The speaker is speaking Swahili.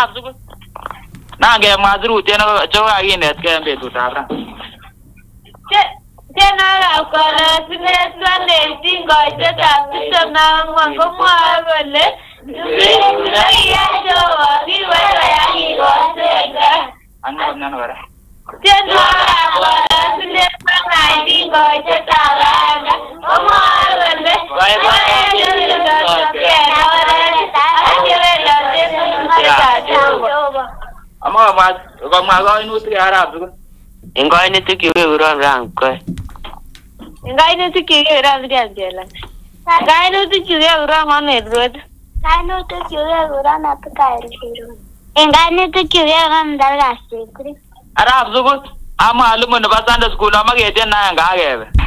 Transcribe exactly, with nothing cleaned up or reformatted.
arab sukul nange mazuru tena choka kinet ke betut abra tena akala sinet lane tingo tata tana ngwango mwabele ya jo ni wala ya ki gosega anna nana wara tena akala sinet lane tingo tata ranga mwabele bye ama ma ko ma go inu ti arab sukul Enggak ini tuh kiri orang rangkai. Enggak ini tuh kiri orang dia jalan. Enggak ini tuh kiri orang mana road. Enggak ini tuh kiri orang apa kayak itu. Enggak ini tuh kiri orang dalam asik. arab sukul ama alumun basanda school ama ke tena nga ga